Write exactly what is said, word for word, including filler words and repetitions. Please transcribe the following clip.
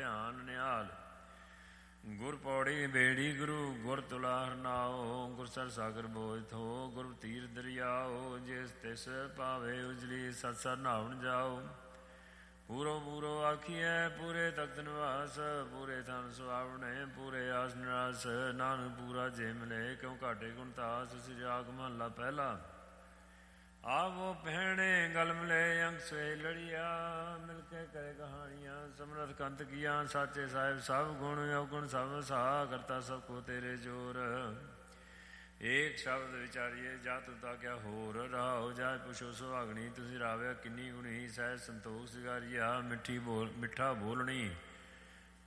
ਧਿਆਨ ਨਿਹਾਲ। ਗੁਰ ਪੌੜੀ ਬੇੜੀ ਗੁਰੂ ਗੁਰ ਤੁਲਾ ਹਰਨਾਓ। ਗੁਰਸਰ ਸਾਗਰ ਬੋਝ ਥੋ ਗੁਰ ਤੀਰ ਦਰਿਆਓ। ਜਿਸ ਤਿਸ ਭਾਵੇ ਉਜਲੀ ਸਤ ਸਰ ਨਹਾਉਣ ਜਾਓ। ਪੂਰੋ ਪੂਰੋ ਆਖੀਐ ਪੂਰੇ ਤਖਤ ਨਿਵਾਸ। ਪੂਰੇ ਥਨ ਸੁਹਾਵਣੇ ਪੂਰੇ ਆਸ ਨਿਰਾਸ। ਨਾਨਕ ਪੂਰਾ ਜੇ ਮਿਲੇ ਕਿਉਂ ਘਾਟੇ ਗੁਣਤਾਸ। ਸਿਜਾਗ ਮਹਲਾ ਪਹਿਲਾ। ਆਵੋ ਪਹਿਣੇ ਗਲ ਮਿਲੇ ਅੰਕ ਸਵੇ ਲੜੀਆ। ਮਿਲ ਕੇ ਕਰੇ ਕਹਾਣੀਆਂ ਸਮਰਥ ਕੰਤ ਕੀਆਂ। ਸਾਚੇ ਸਾਹਿਬ ਸਭ ਗੁਣ ਅਵਗੁਣ ਸਭ ਸਾ। ਕਰਤਾ ਸਭ ਕੋ ਤੇਰੇ ਜੋਰ। ਏਕ ਸ਼ਬਦ ਵਿਚਾਰੀਏ ਜਾ ਤੂੰ ਤਾਂ ਕਿਆ ਹੋਰ। ਰਾਹੋ ਜਾ ਪੁੱਛੋ ਸੁਹਾਗਣੀ ਤੁਸੀਂ ਰਾਵਿਆ ਕਿੰਨੀ ਗੁਣੀ। ਸਹਿਜ ਸੰਤੋਖ ਸਿਗਾਰੀਆ ਮਿੱਠੀ ਬੋਲ ਮਿੱਠਾ ਬੋਲਣੀ।